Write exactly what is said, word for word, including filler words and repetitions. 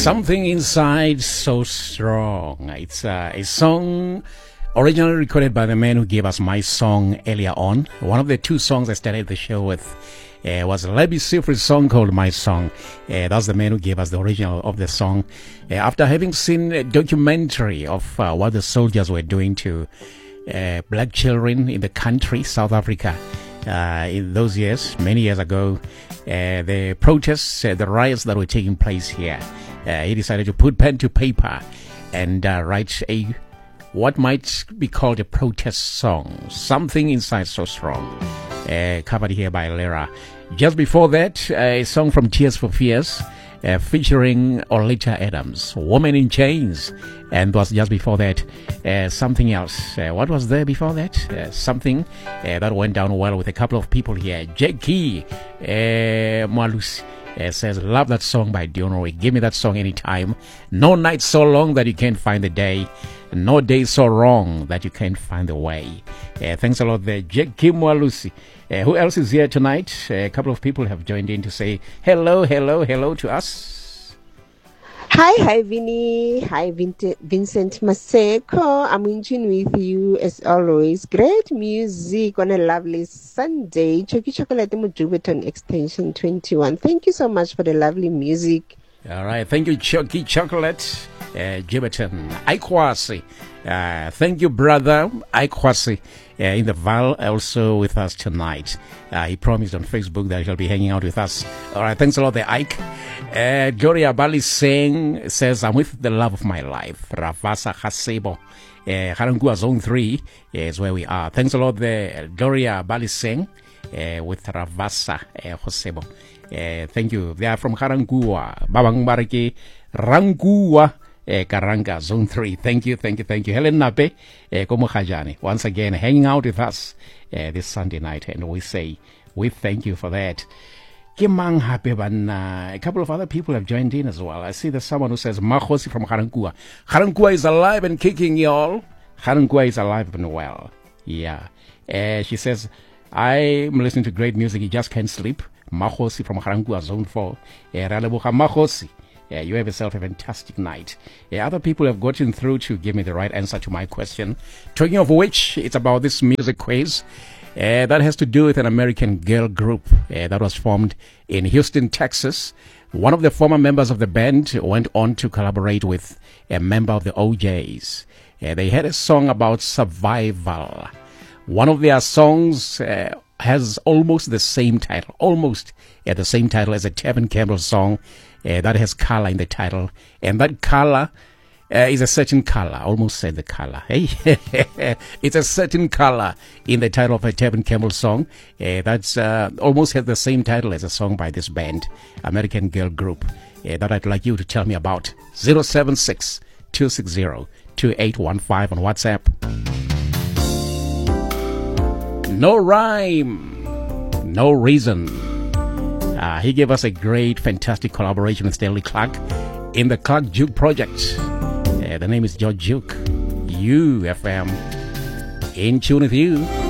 Something Inside So Strong. It's uh, a song originally recorded by the man who gave us My Song earlier on. One of the two songs I started the show with uh, was Lebby Sifri's song called My Song. Uh, that's the man who gave us the original of the song. Uh, after having seen a documentary of uh, what the soldiers were doing to uh, black children in the country, South Africa, Uh, in those years, many years ago, uh, the protests, uh, the riots that were taking place here, uh, he decided to put pen to paper and uh, write a what might be called a protest song, Something Inside So Strong, uh, covered here by Lera. Just before that, uh, a song from Tears for Fears, uh, featuring Oleta Adams, Woman in Chains. And was just before that uh, something else. Uh, what was there before that? Uh, something uh, that went down well with a couple of people here. Jackie uh, Malus uh, says, love that song by Dionroy. Give me that song anytime. No night so long that you can't find the day. No day so wrong that you can't find the way. Uh, thanks a lot there, Jackie Malus. Uh, who else is here tonight? Uh, a couple of people have joined in to say hello, hello, hello to us. Hi, hi, Vinny. Hi, Vin- Vincent Maseko. I'm in tune with you as always. Great music on a lovely Sunday. Choki Chocolate Mujubeton Extension twenty-one. Thank you so much for the lovely music. All right. Thank you, Chucky Chocolate. Uh, Jiberton. Ikwasi. Uh, thank you, brother. Ikwasi. Uh, in the Val, also with us tonight. Uh, he promised on Facebook that he'll be hanging out with us. All right. Thanks a lot, the Ike. Uh, Gloria Bali Singh says, I'm with the love of my life. Ravasa Hasebo. Uh, Harangua Zone three is where we are. Thanks a lot there, Gloria Bali Singh, uh, with Ravasa uh, Hasebo. Uh, thank you. They are from Harangua. Babang Mariki Rangua. Uh, Karanga Zone three. Thank you, thank you, thank you. Helen Nape, uh, Komo Khajani, once again hanging out with us uh, this Sunday night, and we say we thank you for that. Kimang Hapeban, uh, a couple of other people have joined in as well. I see there's someone who says Mahosi from Harangua. Harangua is alive and kicking, y'all. Harangua is alive and well. Yeah. Uh, she says, I'm listening to great music, you just can't sleep. Mahosi from Harangua Zone four. Uh, Ralabuha Mahosi. Yeah, you have yourself a fantastic night. Yeah, other people have gotten through to give me the right answer to my question. Talking of which, it's about this music quiz uh, that has to do with an American girl group uh, that was formed in Houston, Texas. One of the former members of the band went on to collaborate with a member of the O Js. Uh, they had a song about survival. One of their songs uh, has almost the same title, almost uh, the same title as a Tevin Campbell song. Uh, that has color in the title, and that color uh, is a certain color. I almost said the color. Hey, it's a certain color in the title of a Tevin Campbell song. Uh, that's uh, almost has the same title as a song by this band, American Girl Group. Uh, that I'd like you to tell me about. zero seven six, two six zero, two eight one five on WhatsApp. No rhyme, no reason. Uh, he gave us a great, fantastic collaboration with Stanley Clark in the Clark Juke Project. Uh, the name is George Juke. U F M. In tune with you.